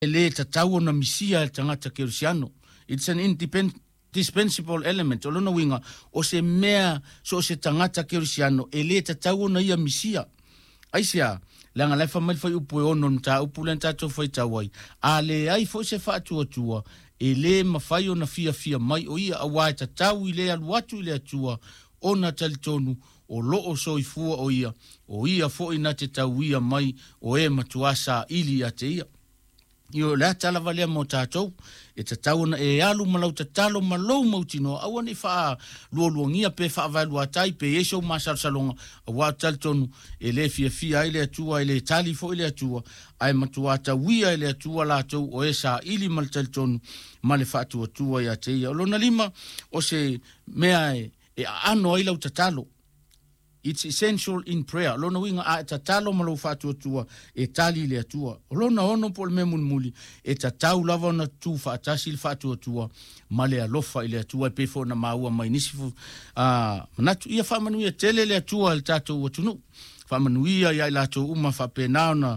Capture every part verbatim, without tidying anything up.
le tatau na misia tangata Kerisiano. It's an indispensable element. O lona winga, o se mea so se tangata Kerisiano, e le tatau na ia misia. Aisia, langa lefa mai fai upu e ono nta upu le ntato fai tawai. A le ai fo se fa atua tua, e le mawhai o na fia fia mai o ia awai tatau i le aluatu i le atua, o na talitonu, o loo soifua o ia, o ia fo ina te tau ia mai, o e matuasa ili a te ia. Io le atala valea mo tātou, e tatau na e alu malau tatalo malau mautino, awa ni faa luoluangia pe faa vailu atai, pe esho masal salonga, awa talitonu, e le fia fia ele atua, ele tali fo ele atua, ai matuata wia ele atua latou, o e sa ili mal talitonu, male faa tua tua ia te ia. O lona lima, o se mea e, e ano ai lau tatalo. It's essential in prayer. Lona winga a tatalo malo fatu tua e tali le tua. Lona ono pol memun muli e tatau lava na tu fa tasil fatu tua male alofa ile tua pe fo na maua mai nisifu a manatu ia fa manu ia tele le tua al tatu tunu. Fa manu ia ia la tu uma fa pena na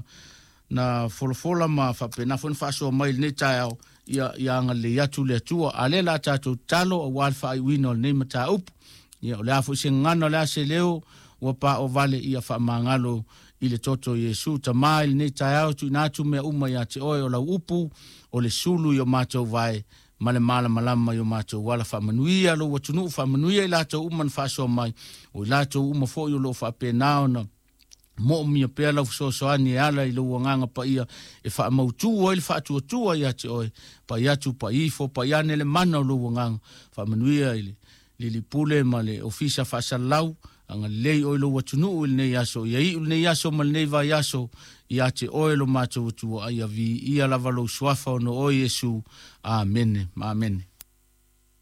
na folofola ma fa pena fon fa so mai ne tao ia ia ngale ia tu le tua ale la tatu talo o wal fa wino ne mata up. Ia le afu se ngano le ase leo wa pa o vale ia fa mangalo ile toto Yesu ta mai ne taiao tu natu me uma ya te oi o la upu o le sulu yo mato vai male mala malama yo mato wala fa manuia lo watunu fa manuia la to uma fa so mai o la to uma fo yo lo fa penao na mo mi pe la so so ani ala i lo nganga pa ia e fa mautu o il fa tu tu ya te oi pa ya tu pa ifo pa ya ne le mana lo nganga fa manuia ile lili pule male ofisa fa salau anga lei oilo watunu il ne yaso yai il ne yaso mal ne va yaso ia te oilo mato tu ai vi ia la valo swafa no o Yesu amen amen.